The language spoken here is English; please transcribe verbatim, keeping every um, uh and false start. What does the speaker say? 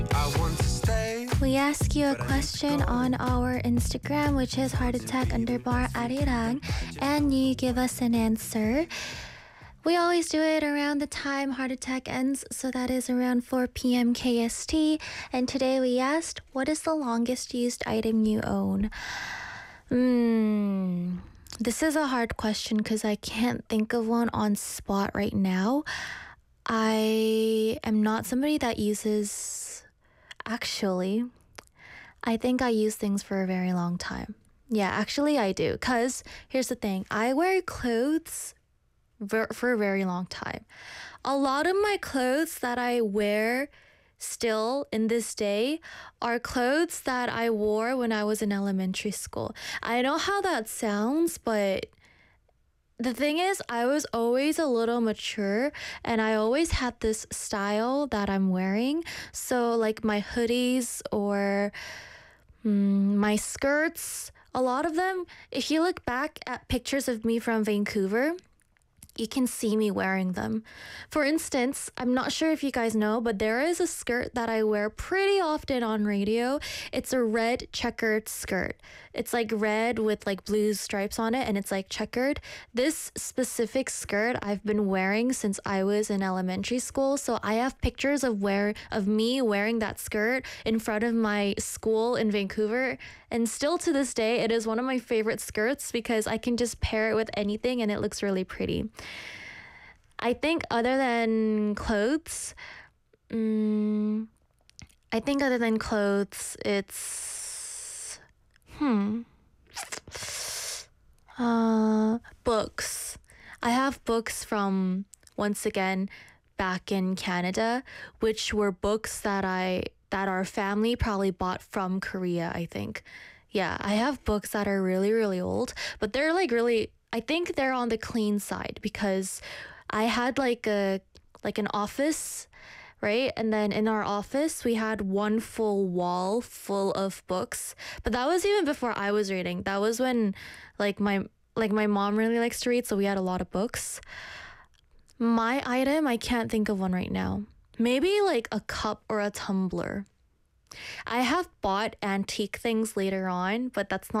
I want to stay. We ask you a question on our Instagram, which is heart attack underbar arirang, and you give us an answer. We always do it around the time heart attack ends, so that is around four p.m. K S T. And today we asked, what is the longest used item you own? Hmm, this is a hard question because I can't think of one on spot right now. I am not somebody that uses... Actually, I think I use things for a very long time. Yeah, actually I do. Because here's the thing. I wear clothes ver- for a very long time. A lot of my clothes that I wear still in this day are clothes that I wore when I was in elementary school. I know how that sounds, but the thing is, I was always a little mature and I always had this style that I'm wearing. So like my hoodies or mm, my skirts, a lot of them, if you look back at pictures of me from Vancouver, you can see me wearing them. For instance, I'm not sure if you guys know, but there is a skirt that I wear pretty often on radio. It's a red checkered skirt. It's like red with like blue stripes on it and it's like checkered. This specific skirt I've been wearing since I was in elementary school. So I have pictures of wear of me wearing that skirt in front of my school in Vancouver. And still to this day, it is one of my favorite skirts because I can just pair it with anything and it looks really pretty. I think other than clothes, um, I think other than clothes, it's, hmm, uh, books. I have books from, once again, back in Canada, which were books that I, that our family probably bought from Korea, I think. Yeah, I have books that are really, really old, but they're like really, I think they're on the clean side because I had like a like an office, right? And then in our office, we had one full wall full of books. But that was even before I was reading. That was when like my like my mom really likes to read, so we had a lot of books. My item, I can't think of one right now. Maybe like a cup or a tumbler. I have bought antique things later on, but that's not